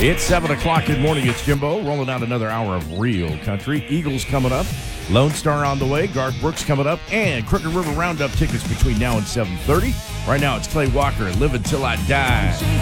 It's 7 o'clock. Good morning. It's Jimbo rolling out another hour of real country. Eagles coming up. Lone Star on the way. Garth Brooks coming up. And Crooked River Roundup tickets between now and 7:30. Right now, it's Clay Walker, Live Until I Die.